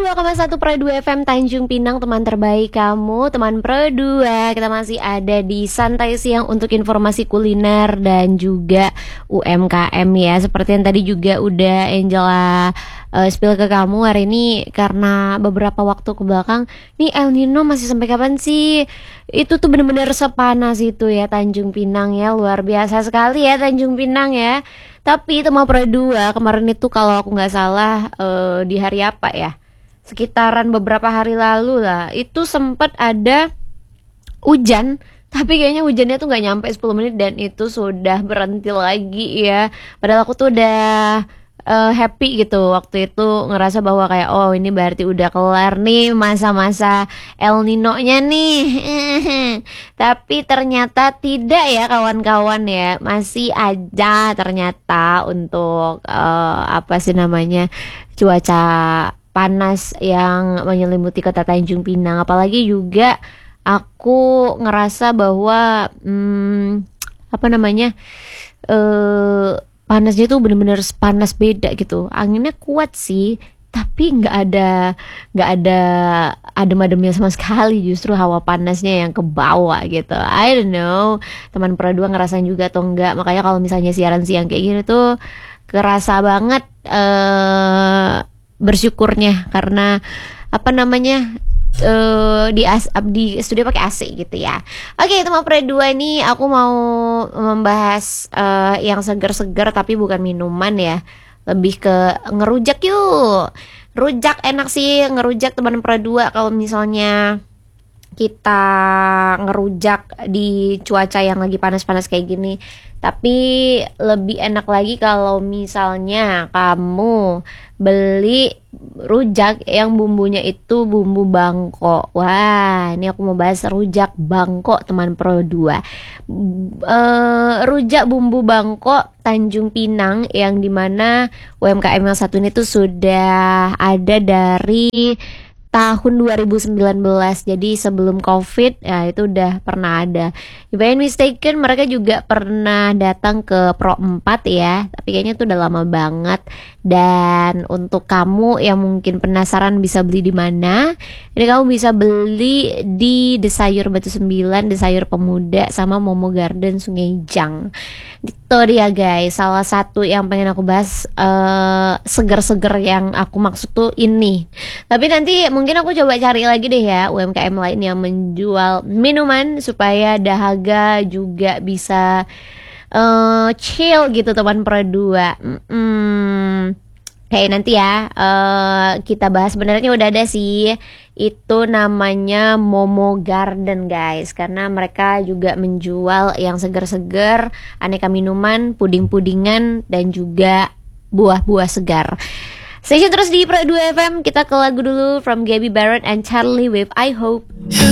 102,1 Pro 2 FM Tanjung Pinang, teman terbaik kamu, teman Pro 2. Kita masih ada di Santai Siang untuk informasi kuliner dan juga UMKM ya. Seperti yang tadi juga udah Angela spill ke kamu hari ini, karena beberapa waktu ke belakang nih El Nino masih sampai kapan sih? Itu tuh bener-bener sepanas itu ya Tanjung Pinang ya. Luar biasa sekali ya Tanjung Pinang ya. Tapi Tema Pro 2 kemarin itu kalau aku nggak salah di hari apa ya, sekitaran beberapa hari lalu lah, itu sempat ada hujan. Tapi kayaknya hujannya tuh nggak nyampe 10 menit dan itu sudah berhenti lagi ya. Padahal aku tuh udah happy gitu waktu itu, ngerasa bahwa kayak oh ini berarti udah kelar nih masa-masa El Nino-nya nih. Tapi ternyata tidak ya kawan-kawan ya, masih aja ternyata untuk apa sih namanya, cuaca panas yang menyelimuti kota Tanjung Pinang. Apalagi juga aku ngerasa bahwa apa namanya, panasnya tuh bener-bener panas beda gitu. Anginnya kuat sih, tapi nggak ada adem-ademnya sama sekali. Justru hawa panasnya yang ke bawah gitu. I don't know, teman Pro 2 ngerasain juga atau enggak. Makanya kalau misalnya siaran siang kayak gini tuh kerasa banget bersyukurnya, karena apa namanya, di studio pakai AC gitu ya. Oke, teman Pro 2 ini aku mau membahas yang seger-seger tapi bukan minuman ya. Lebih ke ngerujak yuk. Rujak enak sih ngerujak teman Pro 2 kalau misalnya kita ngerujak di cuaca yang lagi panas-panas kayak gini. Tapi lebih enak lagi kalau misalnya kamu beli rujak yang bumbunya itu bumbu Bangko. Wah, ini aku mau bahas rujak Bangko teman Pro 2. Rujak bumbu Bangko Tanjung Pinang, yang dimana UMKM yang satu ini tuh sudah ada dari tahun 2019, jadi sebelum COVID ya, itu udah pernah ada. If I'm mistaken, mereka juga pernah datang ke Pro 4 ya, tapi kayaknya itu udah lama banget. Dan untuk kamu yang mungkin penasaran bisa beli di mana, ini kamu bisa beli di Desayur Batu 9, Desayur Pemuda, sama Momo Garden Sungai Jang. Gitu dia guys, salah satu yang pengen aku bahas seger-seger yang aku maksud tuh ini. Tapi nanti mungkin aku coba cari lagi deh ya UMKM lain yang menjual minuman supaya dahaga juga bisa chill gitu teman Pro 2. Kayak nanti ya kita bahas. Sebenarnya udah ada sih, itu namanya Momo Garden guys, karena mereka juga menjual yang segar-segar, aneka minuman, puding-pudingan, dan juga buah-buah segar. Stay tune terus di Pro 2 FM. Kita ke lagu dulu from Gabby Barrett and Charlie with I Hope.